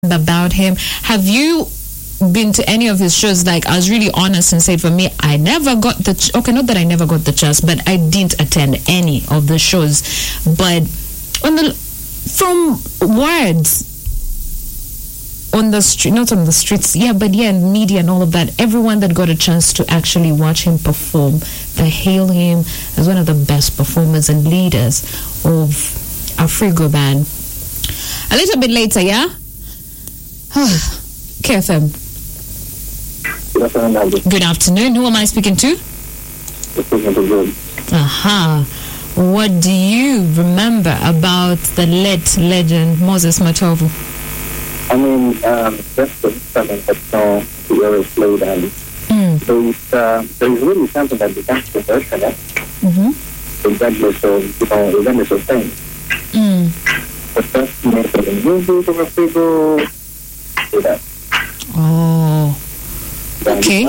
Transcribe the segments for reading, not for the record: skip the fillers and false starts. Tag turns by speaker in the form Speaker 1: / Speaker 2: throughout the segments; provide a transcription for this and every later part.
Speaker 1: about him. Have you been to any of his shows? Like, I was really honest and said, for me, I never got the not that I never got the chance, but I didn't attend any of the shows. But from words on the street, not on the streets, in media and all of that, everyone that got a chance to actually watch him perform, they hail him as one of the best performers and leaders of Afrigo Band. A little bit later, KFM. Good afternoon. Who am I speaking to? What do you remember about the late legend Moses Matovu?
Speaker 2: I mean, just the something that song he always played, and there is really something that becomes professional, regardless of things. The first method of the music of Afrigo, do that.
Speaker 1: Oh, okay.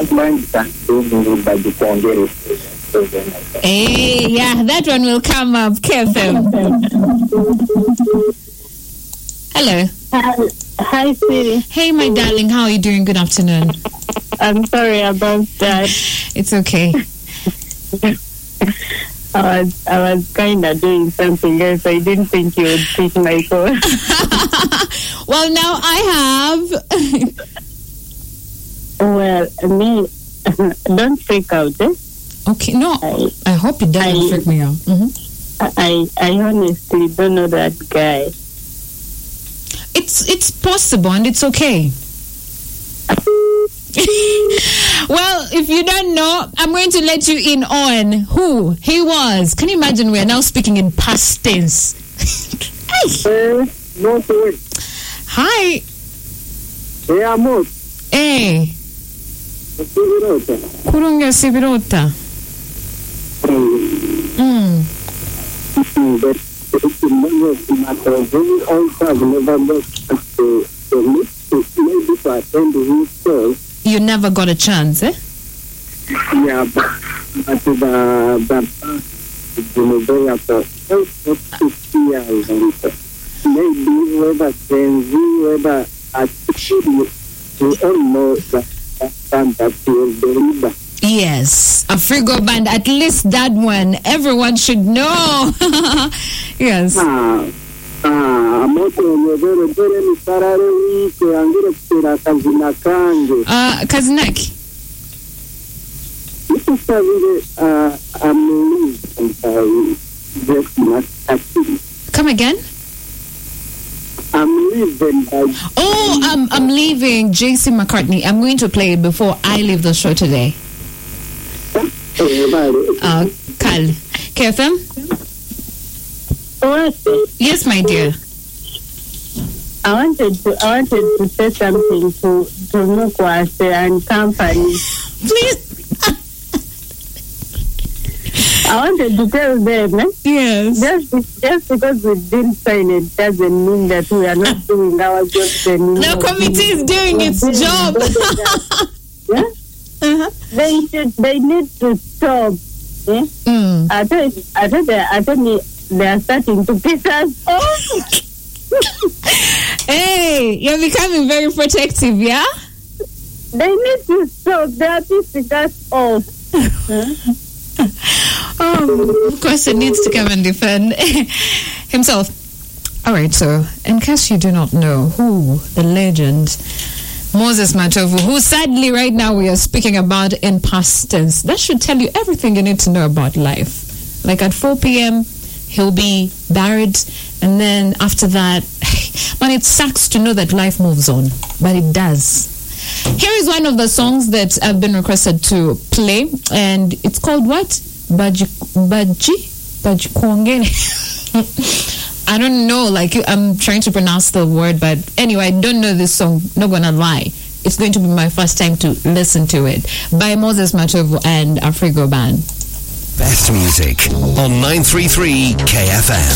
Speaker 1: Hey, that one will come up. KFM. Hello.
Speaker 3: Hi, Siri.
Speaker 1: Hey, my darling. How are you doing? Good afternoon.
Speaker 3: I'm sorry about that.
Speaker 1: It's okay.
Speaker 3: I was kind of doing something else. I didn't think you would pick my call.
Speaker 1: Well, now I have.
Speaker 3: Well, me, don't freak out, eh?
Speaker 1: Okay, no. I hope it doesn't freak me out.
Speaker 3: I honestly don't know that guy.
Speaker 1: It's possible, and it's okay. Well, if you don't know, I'm going to let you in on who he was. Can you imagine? We are now speaking in past tense. Hi. Hey. Kurunga Sibirota. You never got a chance, eh?
Speaker 2: Yeah, but maybe whether whether we all know that
Speaker 1: yes, Afrigo Band, at least that one everyone should know. Yes. Kazinaki. Come again?
Speaker 2: I'm leaving.
Speaker 1: I'm leaving. JC McCartney. I'm going to play it before I leave the show today. Kal. KFM? Yes, my dear.
Speaker 3: I wanted to say something to Mukwase and company.
Speaker 1: Please.
Speaker 3: I wanted to tell them,
Speaker 1: yes.
Speaker 3: Just because we didn't sign it doesn't mean that we are not doing our job anymore.
Speaker 1: The committee is doing its job.
Speaker 3: They need to stop. Yeah? I thought they are starting to piss us off.
Speaker 1: Hey, you're becoming very protective, yeah?
Speaker 3: They need to stop. They are pissing us off.
Speaker 1: Of course, it needs to come and defend himself. All right, so in case you do not know who the legend Moses Matovu, who sadly right now we are speaking about in past tense, that should tell you everything you need to know about life. Like at 4 p.m., he'll be buried, and then after that, man, it sucks to know that life moves on, but it does. Here is one of the songs that I've been requested to play, and it's called what? Baji Kwongene. I don't know, I'm trying to pronounce the word, but anyway, I don't know this song, not gonna lie. It's going to be my first time to listen to it, by Moses Matovu and Afrigo Band.
Speaker 4: Best music on 933 KFM.